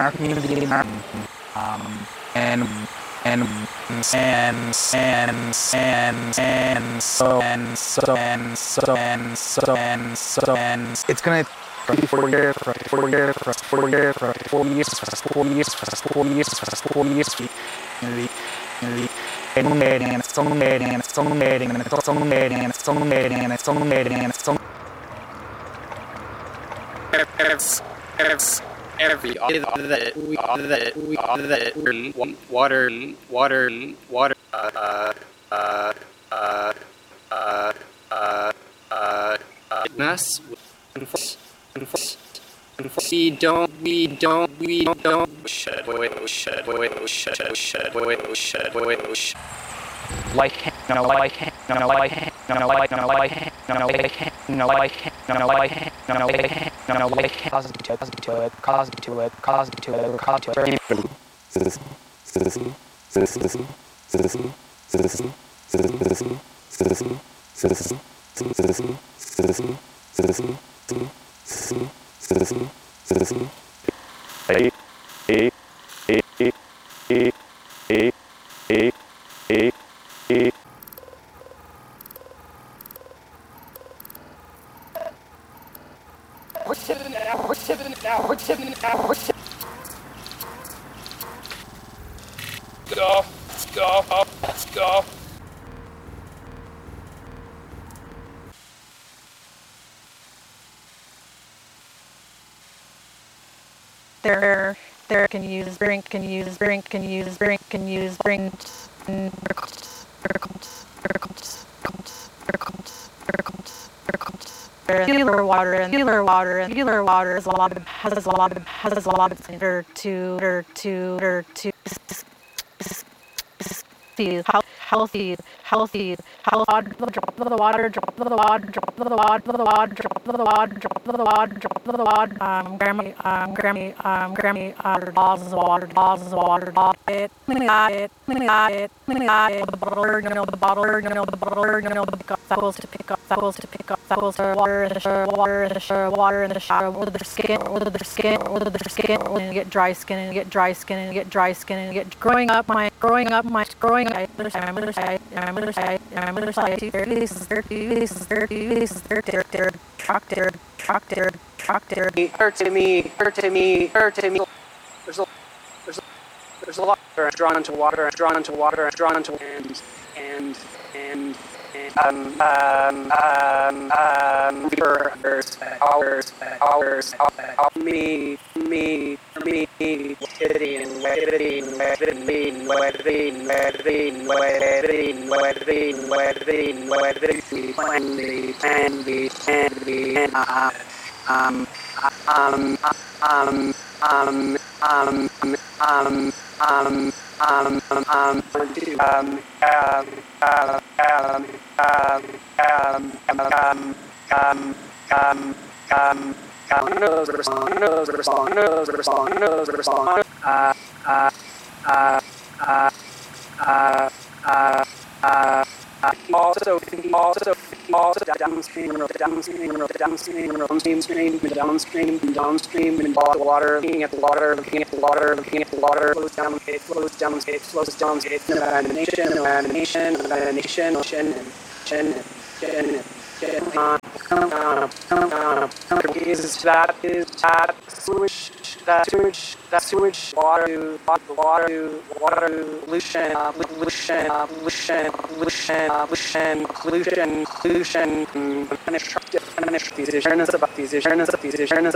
our community, and it's gonna 4 years, 4 years, 4 years, 4 years, 4 years, 4 years, 4 years, illuminating and it's illuminating and it's illuminating and it's illuminating and it's illuminating and it's illuminating and it's every that we water mess we don't Let's go. There can use brink, healer water and healer water has a lot of healthy water in the shower with their skin and get dry skin and growing up my hurt to me. There's a lot drawn into water hours me also downstream and water, looking at the water, flows down, animation, is that sewage water pollution, awareness about these